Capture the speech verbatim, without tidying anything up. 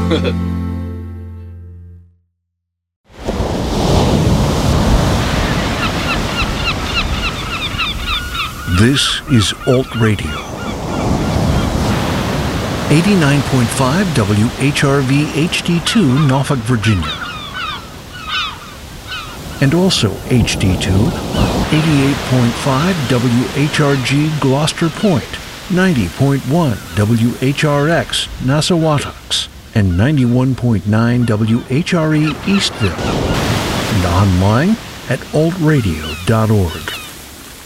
This is Alt Radio. eighty-nine point five W H R V H D two, Norfolk, Virginia. And also H D two on eighty-eight point five W H R G Gloucester Point, ninety point one W H R X Nassawatucks, and ninety-one point nine W H R E Eastville. And online at alt radio dot org.